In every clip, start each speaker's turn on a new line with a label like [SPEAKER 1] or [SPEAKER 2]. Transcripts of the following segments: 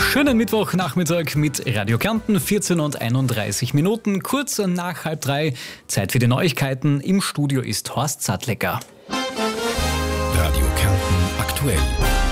[SPEAKER 1] Schönen Mittwochnachmittag mit Radio Kärnten, 14 und 31 Minuten, kurz nach 2:30. Zeit für die Neuigkeiten. Im Studio ist Horst Sattlecker.
[SPEAKER 2] Radio Kärnten aktuell.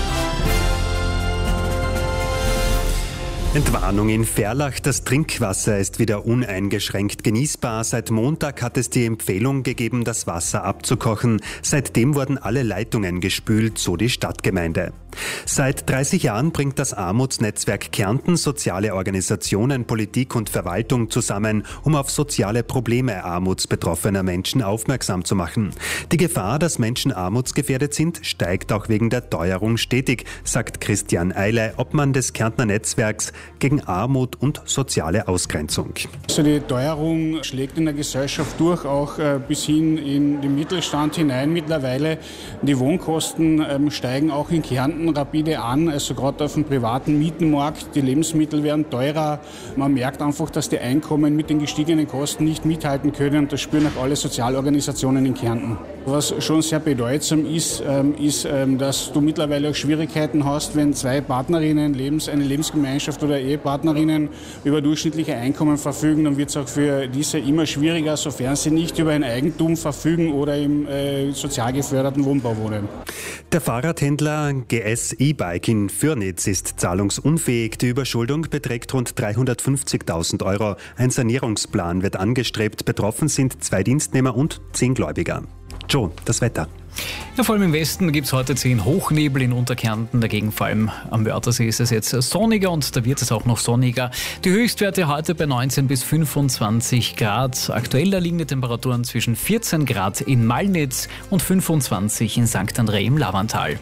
[SPEAKER 3] Entwarnung in Verlach. Das Trinkwasser ist wieder uneingeschränkt genießbar. Seit Montag hat es die Empfehlung gegeben, das Wasser abzukochen. Seitdem wurden alle Leitungen gespült, so die Stadtgemeinde. Seit 30 Jahren bringt das Armutsnetzwerk Kärnten soziale Organisationen, Politik und Verwaltung zusammen, um auf soziale Probleme armutsbetroffener Menschen aufmerksam zu machen. Die Gefahr, dass Menschen armutsgefährdet sind, steigt auch wegen der Teuerung stetig, sagt Christian Eile, Obmann des Kärntner Netzwerks gegen Armut und soziale Ausgrenzung.
[SPEAKER 4] Also die Teuerung schlägt in der Gesellschaft durch, auch bis hin in den Mittelstand hinein mittlerweile. Die Wohnkosten steigen auch in Kärnten rapide an, also gerade auf dem privaten Mietenmarkt. Die Lebensmittel werden teurer. Man merkt einfach, dass die Einkommen mit den gestiegenen Kosten nicht mithalten können, und das spüren auch alle Sozialorganisationen in Kärnten. Was schon sehr bedeutsam ist, dass du mittlerweile auch Schwierigkeiten hast, wenn zwei Partnerinnen eine Lebensgemeinschaft oder Ehepartnerinnen über durchschnittliche Einkommen verfügen, dann wird es auch für diese immer schwieriger, sofern sie nicht über ein Eigentum verfügen oder im sozial geförderten Wohnbau wohnen.
[SPEAKER 3] Der Fahrradhändler GS E-Bike in Fürnitz ist zahlungsunfähig. Die Überschuldung beträgt rund 350.000 Euro. Ein Sanierungsplan wird angestrebt. Betroffen sind 2 Dienstnehmer und 10 Gläubiger. Joe, das Wetter.
[SPEAKER 1] Ja, vor allem im Westen gibt es heute 10 Hochnebel in Unterkärnten. Dagegen vor allem am Wörthersee ist es jetzt sonniger und da wird es auch noch sonniger. Die Höchstwerte heute bei 19 bis 25 Grad. Aktuell da liegen die Temperaturen zwischen 14 Grad in Malnitz und 25 in St. André im Lavantal.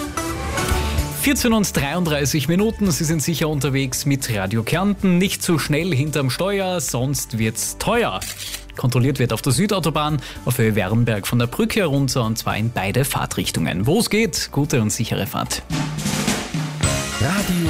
[SPEAKER 1] 14 und 33 Minuten, Sie sind sicher unterwegs mit Radio Kärnten. Nicht zu schnell hinterm Steuer, sonst wird's teuer. Kontrolliert wird auf der Südautobahn auf Höhe Wernberg von der Brücke herunter, und zwar in beide Fahrtrichtungen. Wo es geht, gute und sichere Fahrt.
[SPEAKER 2] Radio